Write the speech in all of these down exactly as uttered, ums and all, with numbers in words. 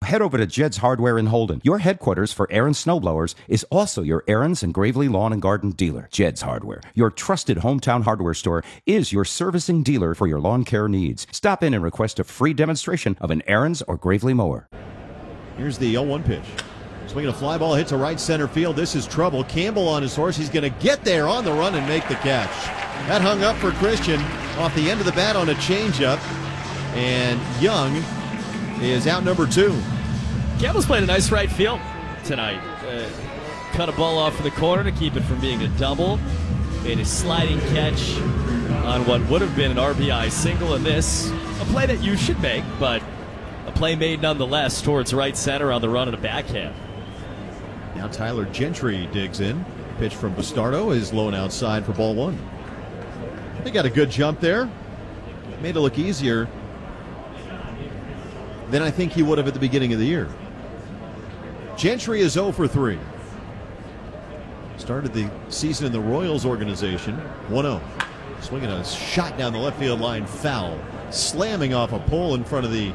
head over to Jed's Hardware in Holden. Your headquarters for Aaron's snowblowers is also your Aaron's and Gravely Lawn and Garden dealer. Jed's Hardware, your trusted hometown hardware store, is your servicing dealer for your lawn care needs. Stop in and request a free demonstration of an Aaron's or Gravely mower. Here's the oh one pitch. Swinging a fly ball, hits a right center field. This is trouble. Campbell on his horse. He's going to get there on the run and make the catch. That hung up for Christian off the end of the bat on a changeup. And Young is out number two. Campbell's played a nice right field tonight. Uh, cut a ball off in the corner to keep it from being a double. Made a sliding catch on what would have been an R B I single in this. A play that you should make, but a play made nonetheless towards right center on the run and a backhand. Now Tyler Gentry digs in. Pitch from Bastardo is low and outside for ball one. They got a good jump there. Made it look easier than I think he would have at the beginning of the year. Gentry is oh for three. Started the season in the Royals organization. one oh. Swinging a shot down the left field line, foul. Slamming off a pole in front of the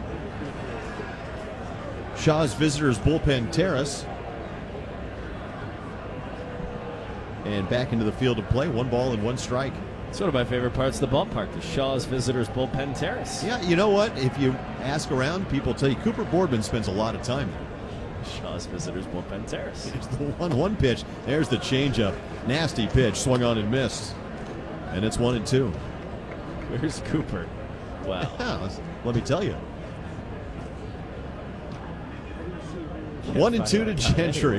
Shaw's Visitors bullpen terrace. And back into the field of play. One ball and one strike. It's one of my favorite parts of the ballpark, the Shaw's Visitors bullpen terrace. Yeah, you know what? If you ask around, people tell you Cooper Boardman spends a lot of time there. Shaw's Visitors bullpen terrace. It's the one one pitch. There's the changeup. Nasty pitch. Swung on and missed. And it's one and two. Where's Cooper? Wow. Yeah, let me tell you. One and two to Gentry.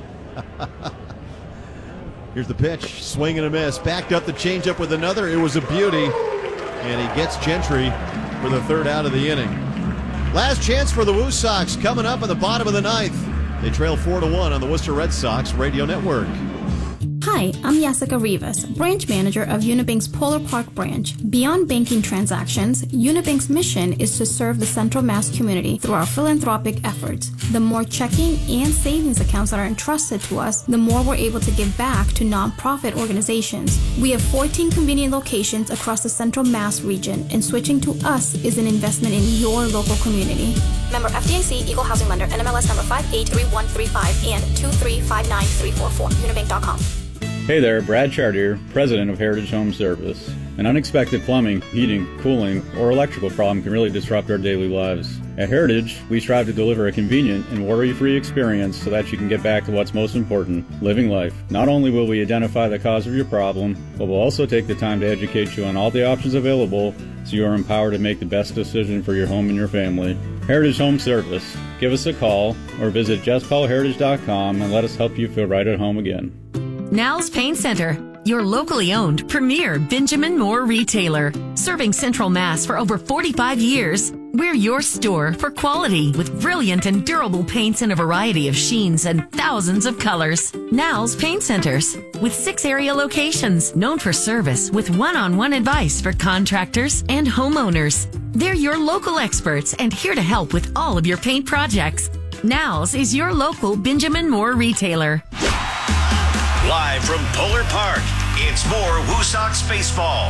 Here's the pitch. Swing and a miss. Backed up the changeup with another. It was a beauty. And he gets Gentry for the third out of the inning. Last chance for the Woo Sox coming up in the bottom of the ninth. They trail four to one on the Worcester Red Sox Radio Network. Hi, I'm Jessica Rivas, branch manager of Unibank's Polar Park branch. Beyond banking transactions, Unibank's mission is to serve the Central Mass community through our philanthropic efforts. The more checking and savings accounts that are entrusted to us, the more we're able to give back to nonprofit organizations. We have fourteen convenient locations across the Central Mass region, and switching to us is an investment in your local community. Member F D I C, Equal Housing Lender, N M L S number five eight three one three five and two three five nine three four four, unibank dot com. Hey there, Brad Chartier, president of Heritage Home Service. An unexpected plumbing, heating, cooling, or electrical problem can really disrupt our daily lives. At Heritage, we strive to deliver a convenient and worry-free experience so that you can get back to what's most important, living life. Not only will we identify the cause of your problem, but we'll also take the time to educate you on all the options available so you are empowered to make the best decision for your home and your family. Heritage Home Service. Give us a call or visit just paul heritage dot com and let us help you feel right at home again. Now's Paint Center, your locally owned premier Benjamin Moore retailer. Serving Central Mass for over forty-five years, we're your store for quality with brilliant and durable paints in a variety of sheens and thousands of colors. Now's Paint Centers, with six area locations known for service with one-on-one advice for contractors and homeowners. They're your local experts and here to help with all of your paint projects. Now's is your local Benjamin Moore retailer. Live from Polar Park, it's more Woo Sox baseball.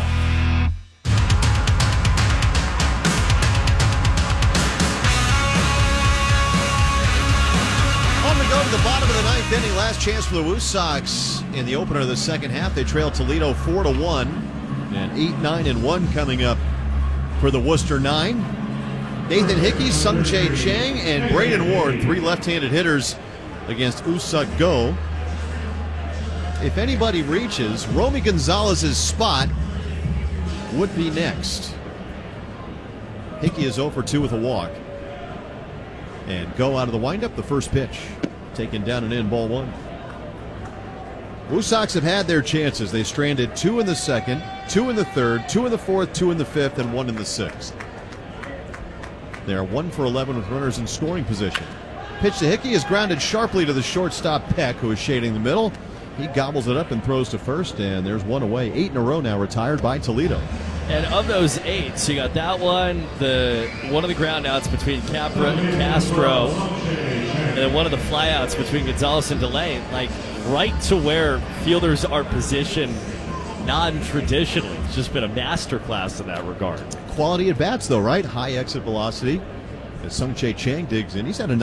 On the go to the bottom of the ninth inning. Last chance for the Woo Sox in the opener of the second half. They trail Toledo four to one. And eight, nine, and one coming up for the Worcester Nine. Nathan Hickey, Sung-Jae Chang, and Braden Ward, three left-handed hitters against Usuk Go. If anybody reaches, Romy Gonzalez's spot would be next. Hickey is oh for two with a walk. And Go out of the windup, the first pitch. Taken down and in, ball one. Woo Sox have had their chances. They stranded two in the second, two in the third, two in the fourth, two in the fifth, and one in the sixth. They are one for eleven with runners in scoring position. Pitch to Hickey is grounded sharply to the shortstop Peck, who is shading the middle. He gobbles it up and throws to first, and there's one away. Eight in a row now retired by Toledo. And of those eight, so you got that one, the one of the ground outs between Capra and Castro, and then one of the flyouts between Gonzalez and DeLay, like right to where fielders are positioned non-traditionally. It's just been a masterclass in that regard. Quality at bats, though, right? High exit velocity. As Sung-Jae Chang digs in, he's had a